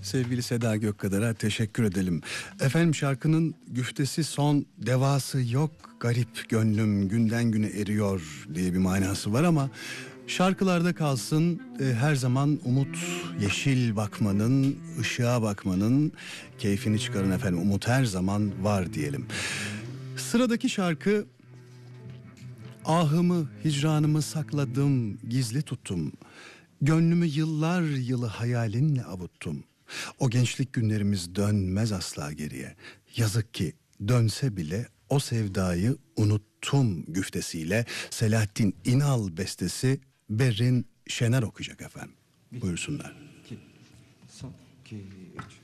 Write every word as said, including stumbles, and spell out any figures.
Sevgili Seda Gökkadar'a teşekkür edelim. Efendim, şarkının güftesi son devası yok, garip gönlüm günden güne eriyor diye bir manası var ama şarkılarda kalsın, e, her zaman umut, yeşil bakmanın, ışığa bakmanın keyfini çıkarın efendim. Umut her zaman var diyelim. Sıradaki şarkı: ahımı, hicranımı sakladım, gizli tuttum. Gönlümü yıllar yılı hayalinle avuttum. O gençlik günlerimiz dönmez asla geriye. Yazık ki dönse bile o sevdayı unuttum güftesiyle Selahattin İnal bestesi Berrin Şener okuyacak efendim. Buyursunlar. iki, son, iki, üç.